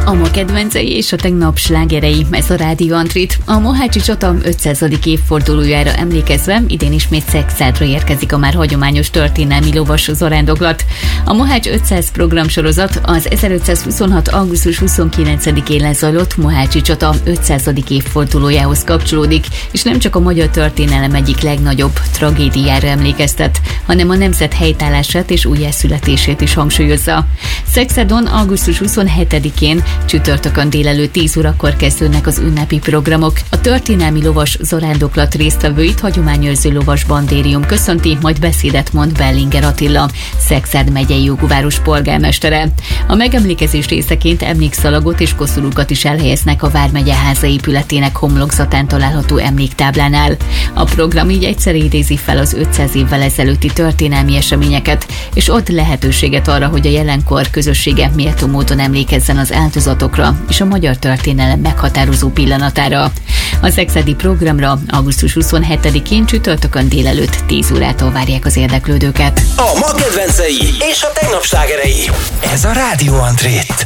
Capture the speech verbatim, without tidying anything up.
A ma kedvencei és a tegnap slágerei, ez a Rádió Antrit. A mohácsi csata ötszázadik évfordulójára emlékezve idén ismét Szexádra érkezik a már hagyományos történelmi lovas zarándoklat. A Mohács ötszáz programsorozat az ezerötszázhuszonhat. augusztus huszonkilencedikén lezajlott mohácsi csata ötszázadik évfordulójához kapcsolódik, és nem csak a magyar történelem egyik legnagyobb tragédiára emlékeztet, hanem a nemzet helytállását és újjászületését is hangsúlyozza. Szexádon augusztus huszonhetedikén csütörtökön délelőtt tíz órakor kezdődnek az ünnepi programok. A történelmi lovas zarándoklat résztvevőit hagyományőrző lovas bandérium köszönti, majd beszédet mond Bellinger Attila, Szexárd megyei jogúváros polgármestere. A megemlékezés részeként emlékszalagot és koszorúkat is elhelyeznek a vármegye háza épületének homlokzatán található emléktáblánál. A program így egyszer idézi fel az ötszáz évvel ezelőtti történelmi eseményeket, és ad lehetőséget arra, hogy a jelenkor közössége méltó módon emlékezzen az áldozatokra és a magyar történelem meghatározó pillanatára. A szexádi programra augusztus huszonhetedikén csütörtökön délelőtt tíz órától várják az érdeklődőket. A ma kedvencei és a tegnap slágerei. Ez a Rádió Antrit.